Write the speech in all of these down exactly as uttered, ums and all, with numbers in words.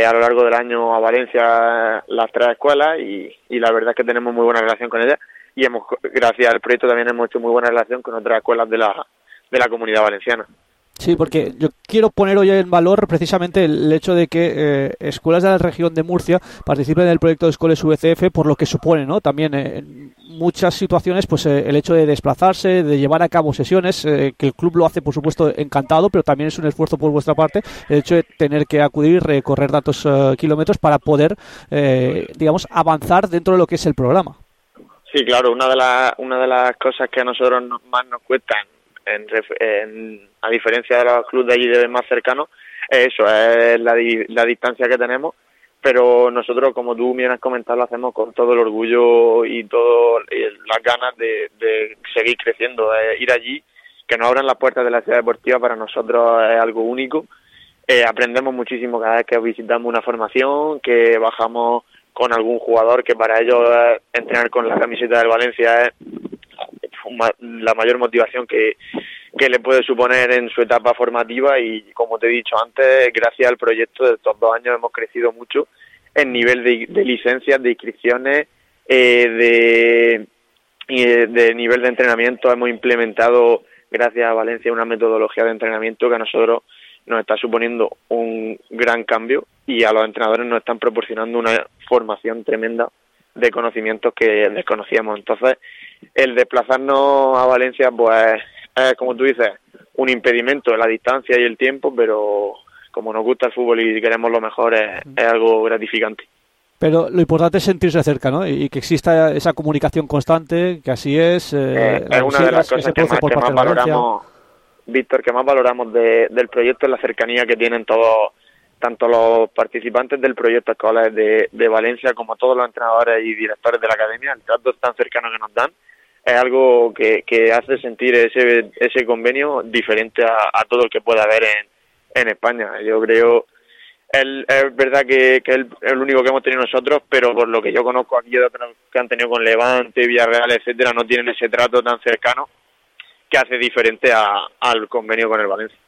a lo largo del año a Valencia las tres escuelas y, y la verdad es que tenemos muy buena relación con ellas y hemos, gracias al proyecto también hemos hecho muy buena relación con otras escuelas de la, de la Comunidad Valenciana. Sí, porque yo quiero poner hoy en valor precisamente el hecho de que eh, escuelas de la región de Murcia participen en el proyecto de Escoles V C F por lo que supone, ¿no? También eh, en muchas situaciones pues eh, el hecho de desplazarse, de llevar a cabo sesiones, eh, que el club lo hace por supuesto encantado, pero también es un esfuerzo por vuestra parte el hecho de tener que acudir y recorrer tantos uh, kilómetros para poder, eh, digamos, avanzar dentro de lo que es el programa. Sí, claro, una de las una de las cosas que a nosotros más nos cuestan En, en, a diferencia de los clubes de allí de más cercanos, es eso, es la, la distancia que tenemos, pero nosotros, como tú bien has comentado, lo hacemos con todo el orgullo y todas las ganas de, de seguir creciendo, de ir allí, que nos abran las puertas de la ciudad deportiva, para nosotros es algo único. Eh, aprendemos muchísimo cada vez que visitamos una formación, que bajamos con algún jugador, que para ellos eh, entrenar con la camiseta del Valencia es la mayor motivación que, que le puede suponer en su etapa formativa y, como te he dicho antes, gracias al proyecto de estos dos años hemos crecido mucho en nivel de, de licencias, de inscripciones, eh, de, de nivel de entrenamiento. Hemos implementado, gracias a Valencia, una metodología de entrenamiento que a nosotros nos está suponiendo un gran cambio y a los entrenadores nos están proporcionando una formación tremenda de conocimientos que desconocíamos. Entonces, el desplazarnos a Valencia, pues, es, como tú dices, un impedimento de la distancia y el tiempo, pero como nos gusta el fútbol y queremos lo mejor, es, es algo gratificante. Pero lo importante es sentirse cerca, ¿no? Y que exista esa comunicación constante, que así es. Eh, eh, es una de las cosas que, que más, que más valoramos, Víctor, que más valoramos de, del proyecto, es la cercanía que tienen todos, tanto los participantes del proyecto Escoles de, de Valencia como todos los entrenadores y directores de la academia. El trato tan cercano que nos dan es algo que, que hace sentir ese ese convenio diferente a, a todo el que pueda haber en, en España. Yo creo, el, es verdad que, que es el, el único que hemos tenido nosotros, pero por lo que yo conozco aquí de otros que han tenido con Levante, Villarreal, etcétera, no tienen ese trato tan cercano que hace diferente a, al convenio con el Valencia.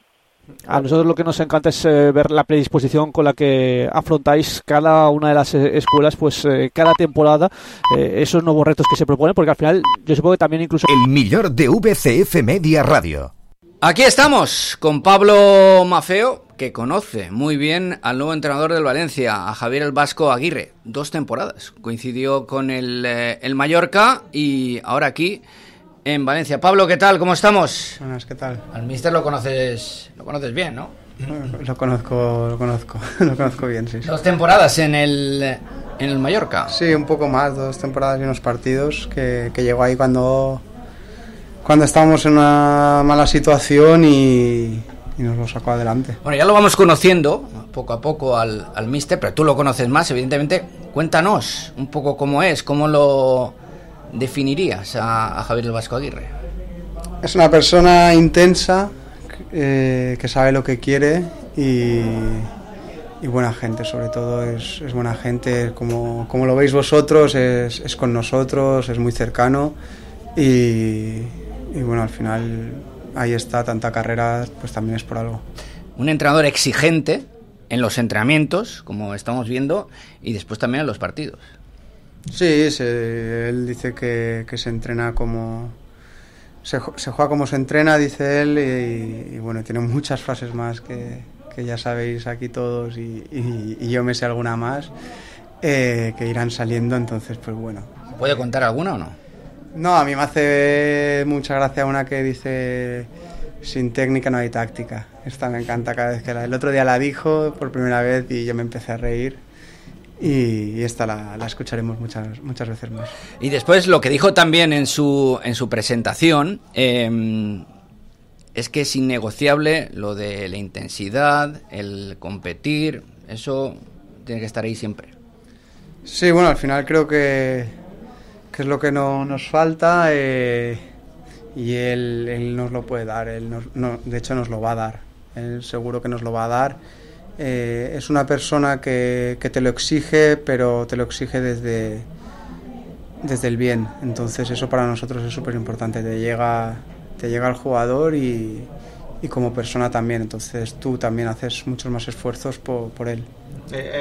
A nosotros lo que nos encanta es eh, ver la predisposición con la que afrontáis cada una de las eh, escuelas, pues eh, cada temporada, eh, esos nuevos retos que se proponen, porque al final yo supongo que también incluso... El millor de V C F Media Radio. Aquí estamos con Pablo Mafeo, que conoce muy bien al nuevo entrenador del Valencia, a Javier el Vasco Aguirre. Dos temporadas, coincidió con el, eh, el Mallorca y ahora aquí en Valencia. Pablo, ¿qué tal? ¿Cómo estamos? Buenas, ¿qué tal? Al míster lo conoces, lo conoces bien, ¿no? Lo conozco, lo conozco, lo conozco bien, sí, sí. Dos temporadas en el, en el Mallorca. Sí, un poco más, dos temporadas y unos partidos, que, que llegó ahí cuando, cuando estábamos en una mala situación y, y nos lo sacó adelante. Bueno, ya lo vamos conociendo poco a poco al, al míster, pero tú lo conoces más, evidentemente. Cuéntanos un poco cómo es, cómo lo definirías a, a Javier el Vasco Aguirre. Es una persona intensa, eh, que sabe lo que quiere y, y buena gente, sobre todo es, es buena gente, como, como lo veis vosotros, es, es con nosotros, es muy cercano y, y bueno, al final ahí está, tanta carrera, pues también es por algo. Un entrenador exigente en los entrenamientos, como estamos viendo, y después también en los partidos. Sí, se, él dice que, que se entrena como... Se, se juega como se entrena, dice él, y, y bueno, tiene muchas frases más que, que ya sabéis aquí todos, y, y, y yo me sé alguna más, eh, que irán saliendo, entonces pues bueno. ¿Puede contar alguna o no? No, a mí me hace mucha gracia una que dice: sin técnica no hay táctica. Esta me encanta cada vez que la... El otro día la dijo por primera vez y yo me empecé a reír. Y esta la, la escucharemos muchas muchas veces más. Y después lo que dijo también en su en su presentación, eh, es que es innegociable lo de la intensidad, el competir, eso tiene que estar ahí siempre. Sí, bueno, al final creo que, que es lo que no, nos falta, eh, y él, él nos lo puede dar, él nos, no, de hecho nos lo va a dar, él seguro que nos lo va a dar. Eh, es una persona que, que te lo exige, pero te lo exige desde, desde el bien. Entonces eso para nosotros es súper importante. Te llega, te llega al jugador y, y como persona también. Entonces tú también haces muchos más esfuerzos por, por él. Eh,